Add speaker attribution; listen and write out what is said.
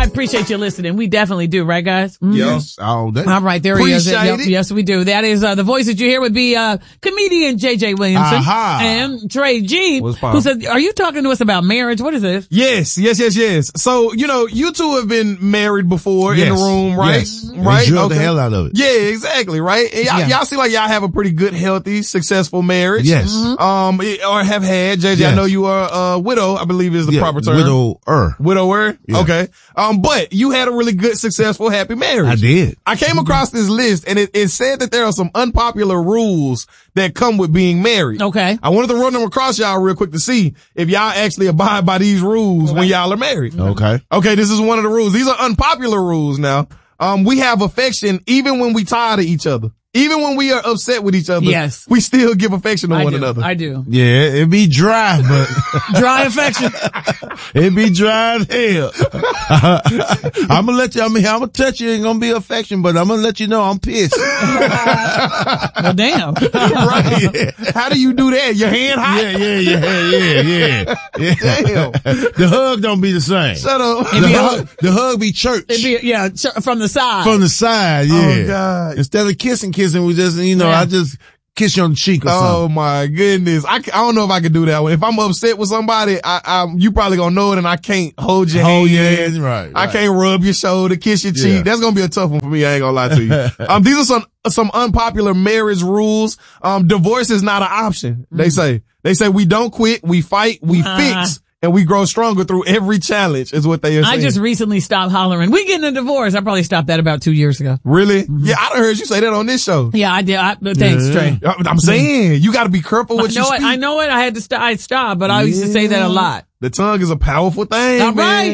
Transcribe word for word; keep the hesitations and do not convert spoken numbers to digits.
Speaker 1: appreciate you listening. We definitely do, right, guys? Mm-hmm.
Speaker 2: Yes, all day.
Speaker 1: All right, there he is. Yep,
Speaker 2: it.
Speaker 1: yes, we do. That is uh, the voice that you hear would be uh, comedian J J Williamson
Speaker 2: Aha.
Speaker 1: and Trey G,
Speaker 2: What's
Speaker 1: who said, "Are you talking to us about marriage? What is this?"
Speaker 3: Yes, yes, yes, yes. So you know, you two have been married before
Speaker 2: Yes.
Speaker 3: in the room, right?
Speaker 2: Yes.
Speaker 3: Right.
Speaker 2: Enjoy the hell out of it.
Speaker 3: Yeah, exactly. Right. And y'all,
Speaker 1: Yeah.
Speaker 3: y'all seem like y'all have a pretty good, healthy, successful marriage.
Speaker 2: Yes.
Speaker 3: Um, or have had. J J, I
Speaker 2: Yes.
Speaker 3: know you are a widow. I believe is the
Speaker 2: Yeah,
Speaker 3: proper term.
Speaker 2: widower.
Speaker 3: Widower.
Speaker 2: Yeah.
Speaker 3: Okay. Um, but you had a really good, successful, happy marriage.
Speaker 2: I did.
Speaker 3: I came across this list and it, it said that there are some unpopular rules that come with being married.
Speaker 1: Okay.
Speaker 3: I wanted to run them across y'all real quick to see if y'all actually abide by these rules when y'all are married.
Speaker 2: Okay.
Speaker 3: Okay, this is one of the rules. These are unpopular rules now. Um, we have affection even when we tired of each other. Even when we are upset with each other.
Speaker 1: Yes.
Speaker 3: We still give affection to
Speaker 1: I
Speaker 3: one
Speaker 1: do.
Speaker 3: another.
Speaker 1: I do.
Speaker 2: Yeah, it be dry, but
Speaker 1: Dry affection.
Speaker 2: it be dry as hell. I'm gonna let you, I mean, I'm gonna touch you, ain't gonna be affection, but I'm gonna let you know I'm pissed.
Speaker 1: Well, damn.
Speaker 3: Right. How do you do that? Your hand hot?
Speaker 2: Yeah, yeah, yeah, yeah, yeah. yeah.
Speaker 3: Damn.
Speaker 2: The hug don't be the same.
Speaker 3: Shut up.
Speaker 2: The hug, the hug be church.
Speaker 1: It'd be, yeah, ch- from the side.
Speaker 2: From the side, yeah.
Speaker 3: Oh, God.
Speaker 2: Instead of kissing, kissing, we just, you know,
Speaker 1: Yeah.
Speaker 2: I just kiss you on the cheek or something.
Speaker 3: Oh my goodness. I, ca- I don't know if I can do that one. If I'm upset with somebody, I, I, you probably gonna know it and I can't hold your
Speaker 2: Hold
Speaker 3: hand.
Speaker 2: your hand, right,
Speaker 3: I
Speaker 2: right.
Speaker 3: can't rub your shoulder, kiss your cheek.
Speaker 2: Yeah.
Speaker 3: That's gonna be a tough one for me. I ain't gonna lie to you. um, these are some, some unpopular marriage rules. Um, divorce is not an option. They say, they say we don't quit, we fight, we
Speaker 1: Uh.
Speaker 3: fix, and we grow stronger through every challenge is what they are saying.
Speaker 1: I just recently stopped hollering, "We getting a divorce." I probably stopped that about two years ago.
Speaker 3: Really? Yeah, I done heard you say that on this show.
Speaker 1: Yeah, I did. I, thanks,
Speaker 2: Yeah.
Speaker 1: Trey.
Speaker 3: I- I'm saying, you gotta be careful
Speaker 1: I
Speaker 3: what you
Speaker 1: know it.
Speaker 3: speak.
Speaker 1: I know it. I had to stop. I stopped, but I used to say that a lot.
Speaker 3: The tongue is a powerful thing,
Speaker 1: All
Speaker 3: man.
Speaker 1: right.